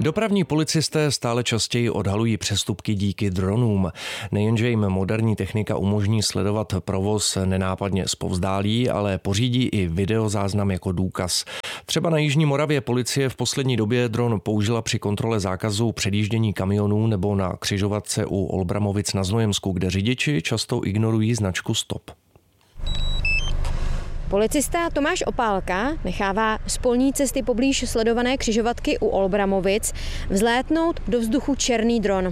Dopravní policisté stále častěji odhalují přestupky díky dronům. Nejenže jim moderní technika umožní sledovat provoz nenápadně zpovzdálí, ale pořídí i videozáznam jako důkaz. Třeba na Jižní Moravě policie v poslední době dron použila při kontrole zákazu předjíždění kamionů nebo na křižovatce u Olbramovic na Znojemsku, kde řidiči často ignorují značku stop. Policista Tomáš Opálka nechává z polní cesty poblíž sledované křižovatky u Olbramovic vzlétnout do vzduchu černý dron.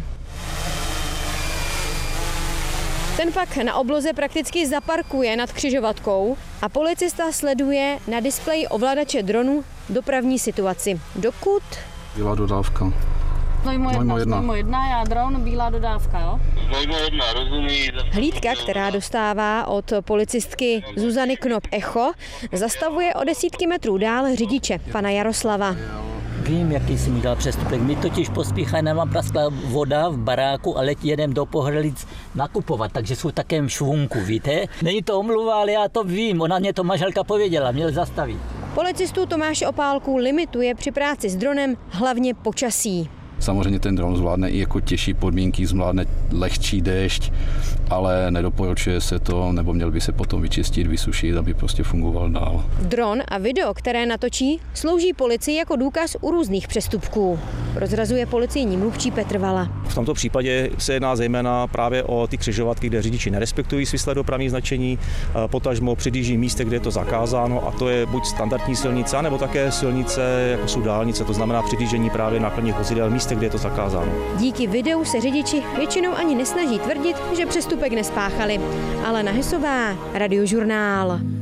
Ten pak na obloze prakticky zaparkuje nad křižovatkou a policista sleduje na displeji ovladače dronu dopravní situaci. Dokud... Bílá dodávka. Znojmo 1, já dron, bílá dodávka, jo? Znojmo 1, rozumí. Hlídka, která dostává od policistky Zuzany Knop-Echo, zastavuje o desítky metrů dál řidiče, pana Jaroslava. Vím, jaký jsem udělal přestupek. My totiž pospíchají, nám praskla voda v baráku, ale jedem do Pohrlic nakupovat, takže jsou v takém švunku, víte? Není to omluva, ale já to vím, ona mě to manželka pověděla, měl zastavit. Policistu Tomáše Opálku limituje při práci s dronem hlavně počasí. Samozřejmě ten dron zvládne i jako těžší podmínky, zvládne lehčí déšť, ale nedoporučuje se to, nebo měl by se potom vyčistit, vysušit, aby prostě fungoval dál. Dron a video, které natočí, slouží policii jako důkaz u různých přestupků. Prozrazuje policejní mluvčí Petr Vala. V tomto případě se jedná zejména právě o ty křižovatky, kde řidiči nerespektují svislé dopravní značení, potažmo předjíždí místě, kde je to zakázáno, a to je buď standardní silnice, nebo také silnice, jako jsou dálnice, to znamená předjíždění právě nákladních vozidel místě, kde je to zakázáno. Díky videu se řidiči většinou ani nesnaží tvrdit, že přestupek nespáchali. Ale Hesová, Radiožurnál.